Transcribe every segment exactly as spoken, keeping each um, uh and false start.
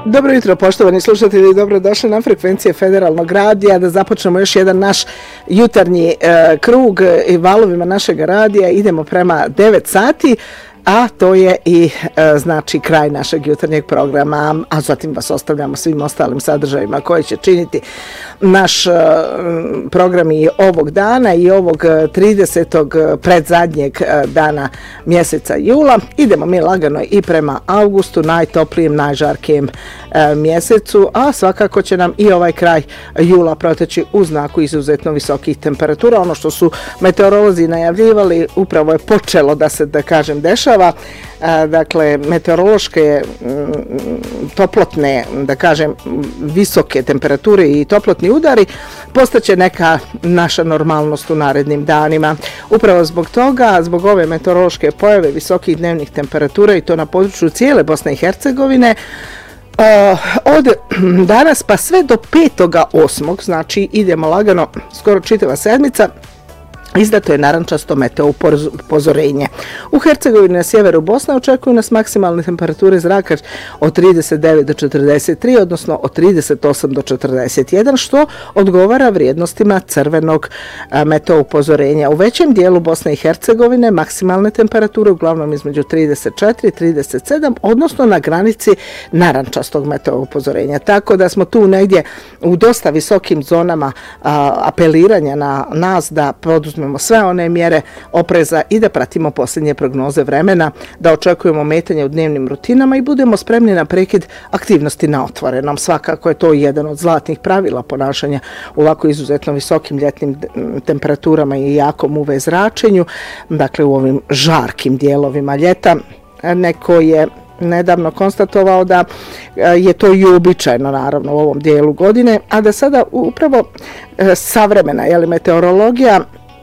Dobro jutro, poštovani slušatelji, dobrodošli na frekvencije Federalnog radija, da započnemo još jedan naš jutarnji e, krug i valovima našeg radija. Idemo prema devet sati, a to je i e, znači kraj našeg jutarnjeg programa, a zatim vas ostavljamo svim ostalim sadržajima koje će činiti naš e, program i ovog dana i ovog tridesetog predzadnjeg dana mjeseca jula. Idemo mi lagano i prema avgustu, najtoplijem, najžarkijem e, mjesecu, a svakako će nam i ovaj kraj jula proteći u znaku izuzetno visokih temperatura. Ono što su meteorolozi najavljivali upravo je počelo da se, da kažem, dešava. Dakle, meteorološke toplotne, da kažem, visoke temperature i toplotni udari postaće neka naša normalnost u narednim danima. Upravo zbog toga, zbog ove meteorološke pojave visokih dnevnih temperatura i to na području cijele Bosne i Hercegovine, od danas pa sve do petog osmog, znači idemo lagano, skoro čitava sedmica, izdato je narančasto meteo upozorenje. U Hercegovini na sjeveru Bosne očekuju nas maksimalne temperature zraka od trideset devet do četrdeset tri, odnosno od trideset osam do četrdeset jedan, što odgovara vrijednostima crvenog meteo upozorenja. U većem dijelu Bosne i Hercegovine maksimalne temperature uglavnom između trideset četiri i trideset sedam, odnosno na granici narančastog meteo upozorenja. Tako da smo tu negdje u dosta visokim zonama a, apeliranja na nas da poduzmemo sve one mjere opreza i da pratimo posljednje prognoze vremena, da očekujemo metanje u dnevnim rutinama i budemo spremni na prekid aktivnosti na otvorenom. Svakako je to jedan od zlatnih pravila ponašanja u ovako izuzetno visokim ljetnim temperaturama i jakom U V zračenju, dakle u ovim žarkim dijelovima ljeta. Neko je nedavno konstatovao da je to i uobičajeno naravno u ovom dijelu godine, a da sada upravo savremena je meteorologija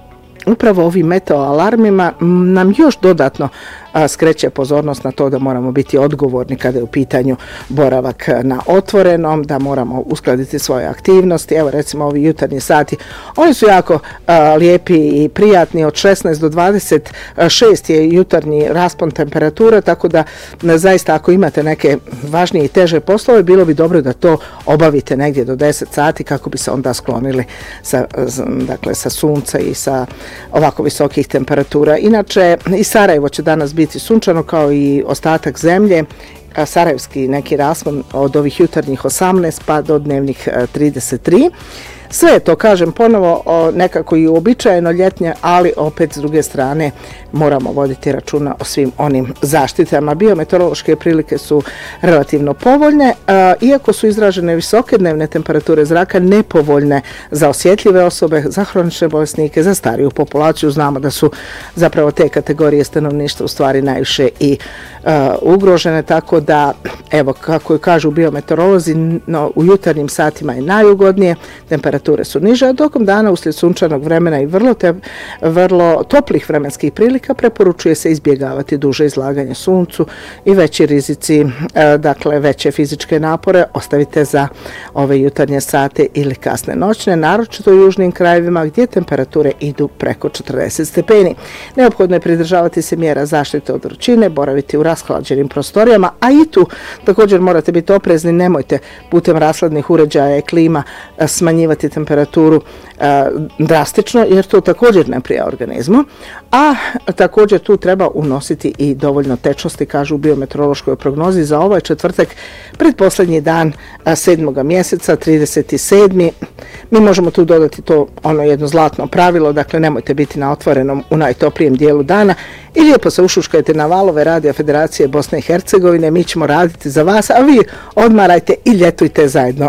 upravo ovim meteoalarmima nam još dodatno a, skreće pozornost na to da moramo biti odgovorni kada je u pitanju boravak na otvorenom, da moramo uskladiti svoje aktivnosti. Evo recimo ovi jutarnji sati, oni su jako a, lijepi i prijatni, od šesnaest do dvadeset šest je jutarnji raspon temperature, tako da ne, zaista ako imate neke važnije i teže poslove, bilo bi dobro da to obavite negdje do deset sati kako bi se onda sklonili sa, dakle, sa sunca i sa ovako visokih temperatura. Inače, i Sarajevo će danas biti sunčano kao i ostatak zemlje. Sarajevski neki raspon od ovih jutarnjih osamnaest pa do dnevnih trideset tri. Sve je to, kažem ponovo, nekako i uobičajeno ljetnje, ali opet s druge strane moramo voditi računa o svim onim zaštitama. Biometeorološke prilike su relativno povoljne, iako su izražene visoke dnevne temperature zraka nepovoljne za osjetljive osobe, za hronične bolesnike, za stariju populaciju. Znamo da su zapravo te kategorije stanovništva u stvari najviše i uh, ugrožene, tako da, evo, kako kažu biometeorolozi, no, u jutarnjim satima je najugodnije, temperature su niže, a tokom dana uslijed sunčanog vremena i vrlo, te, vrlo toplih vremenskih prilika preporučuje se izbjegavati duže izlaganje suncu i veći rizici, e, dakle veće fizičke napore ostavite za ove jutarnje sate ili kasne noćne, naročito u južnim krajevima gdje temperature idu preko četrdeset stepeni. Neophodno je pridržavati se mjera zaštite od vrućine, boraviti u rashlađenim prostorijama, a i tu također morate biti oprezni, nemojte putem rashladnih uređaja i klima smanjivati temperaturu a, drastično, jer to također ne prija organizmu, a također tu treba unositi i dovoljno tečnosti, kažu u biometeorološkoj prognozi za ovaj četvrtak, predposlednji dan a, sedmog mjeseca, trideset sedmi Mi možemo tu dodati to ono jedno zlatno pravilo, dakle nemojte biti na otvorenom u najtoplijem dijelu dana i lijepo se ušuškajte na valove Radija Federacije Bosne i Hercegovine, mi ćemo raditi za vas, a vi odmarajte i ljetujte zajedno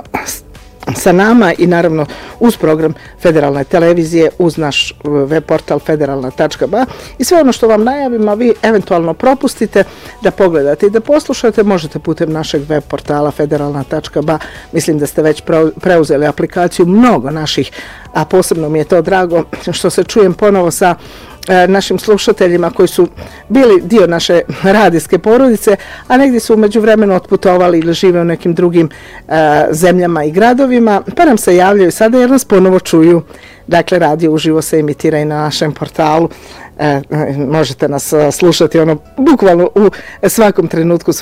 sa nama i naravno uz program Federalne televizije, uz naš web portal federalna tačka ba i sve ono što vam najavimo vi eventualno propustite da pogledate i da poslušate, možete putem našeg web portala federalna tačka ba. Mislim da ste već preuzeli aplikaciju mnogo naših, a posebno mi je to drago što se čujem ponovo sa našim slušateljima koji su bili dio naše radijske porodice, a negdje su umeđu vremenu otputovali ili žive u nekim drugim uh, zemljama i gradovima, pa nam se javljaju sada jer nas ponovo čuju. Dakle, radio uživo se emitira i na našem portalu. E, možete nas slušati ono bukvalno u svakom trenutku